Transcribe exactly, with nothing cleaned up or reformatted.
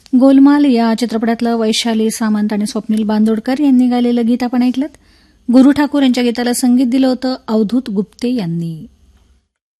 गोलमाल या चित्रपटातलं वैशाली सामंत आणि स्वप्नील बांदोडकर यांनी गायलेलं गीत आपण ऐकलं. गुरु ठाकूर यांच्या गीताला संगीत दिलं होतं अवधूत गुप्ते यांनी.